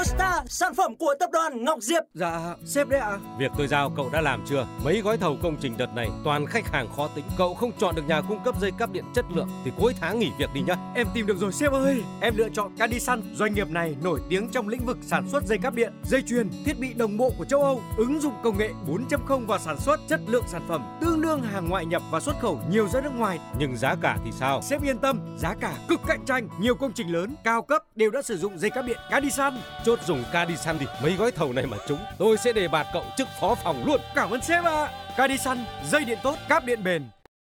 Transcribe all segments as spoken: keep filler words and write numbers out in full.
Eurostar, sản phẩm của tập đoàn Ngọc Diệp. Dạ, sếp đấy ạ. À? Việc tôi giao cậu đã làm chưa? Mấy gói thầu công trình đợt này toàn khách hàng khó tính. Cậu không chọn được nhà cung cấp dây cáp điện chất lượng thì cuối tháng nghỉ việc đi nhá. Em tìm được rồi sếp ơi. Em lựa chọn Cadisan. Doanh nghiệp này nổi tiếng trong lĩnh vực sản xuất dây cáp điện, dây chuyền, thiết bị đồng bộ của châu Âu, ứng dụng công nghệ bốn chấm không vào sản xuất, chất lượng sản phẩm tương đương hàng ngoại nhập và xuất khẩu nhiều ra nước ngoài. Nhưng giá cả thì sao? Sếp yên tâm, giá cả cực cạnh tranh. Nhiều công trình lớn, cao cấp đều đã sử dụng dây cáp điện Cadisan. Chốt dùng Cadisan đi. Mấy gói thầu này mà trúng, tôi sẽ đề bạt cậu chức phó phòng luôn. Cảm ơn sếp ạ. À. Cadisan, dây điện tốt, cáp điện bền.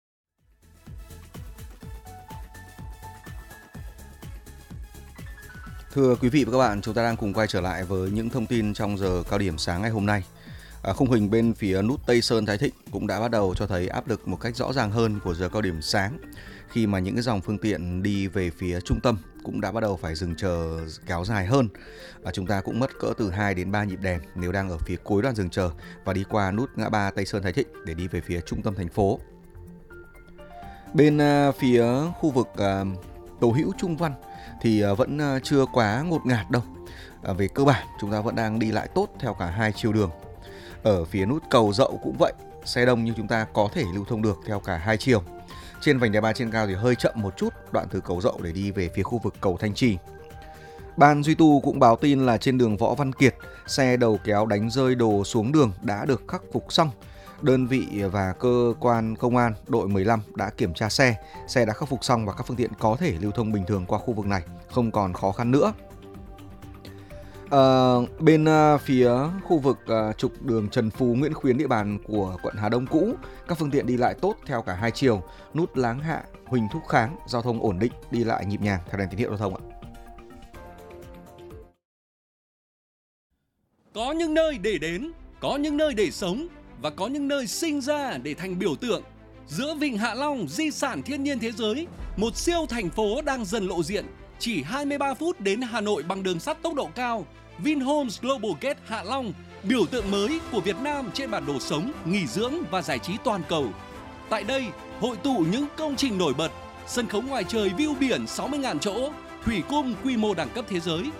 Thưa quý vị và các bạn, chúng ta đang cùng quay trở lại với những thông tin trong giờ cao điểm sáng ngày hôm nay. À, khung hình bên phía nút Tây Sơn Thái Thịnh cũng đã bắt đầu cho thấy áp lực một cách rõ ràng hơn của giờ cao điểm sáng, khi mà những cái dòng phương tiện đi về phía trung tâm cũng đã bắt đầu phải dừng chờ kéo dài hơn. À, chúng ta cũng mất cỡ từ hai đến ba nhịp đèn nếu đang ở phía cuối đoạn dừng chờ và đi qua nút ngã ba Tây Sơn Thái Thịnh để đi về phía trung tâm thành phố. Bên uh, phía khu vực uh, Tố Hữu Trung Văn thì uh, vẫn uh, chưa quá ngột ngạt đâu. À, về cơ bản chúng ta vẫn đang đi lại tốt theo cả hai chiều đường. Ở phía nút Cầu Dậu cũng vậy, xe đông nhưng chúng ta có thể lưu thông được theo cả hai chiều. Trên vành đai ba trên cao thì hơi chậm một chút, đoạn từ Cầu Dậu để đi về phía khu vực cầu Thanh Trì. Ban duy tu cũng báo tin là trên đường Võ Văn Kiệt, xe đầu kéo đánh rơi đồ xuống đường đã được khắc phục xong. Đơn vị và cơ quan công an đội mười lăm đã kiểm tra xe, xe đã khắc phục xong và các phương tiện có thể lưu thông bình thường qua khu vực này, không còn khó khăn nữa. À, bên uh, phía khu vực uh, trục đường Trần Phú, Nguyễn Khuyến, địa bàn của quận Hà Đông cũ, các phương tiện đi lại tốt theo cả hai chiều. Nút Láng Hạ, Huỳnh Thúc Kháng, giao thông ổn định, đi lại nhịp nhàng theo đèn tín hiệu giao thông ạ. Có những nơi để đến, có những nơi để sống và có những nơi sinh ra để thành biểu tượng. Giữa Vịnh Hạ Long, di sản thiên nhiên thế giới, một siêu thành phố đang dần lộ diện. Chỉ hai mươi ba phút đến Hà Nội bằng đường sắt tốc độ cao, Vinhomes Global Gate Hạ Long, biểu tượng mới của Việt Nam trên bản đồ sống, nghỉ dưỡng và giải trí toàn cầu. Tại đây, hội tụ những công trình nổi bật, sân khấu ngoài trời view biển sáu mươi nghìn chỗ, thủy cung quy mô đẳng cấp thế giới,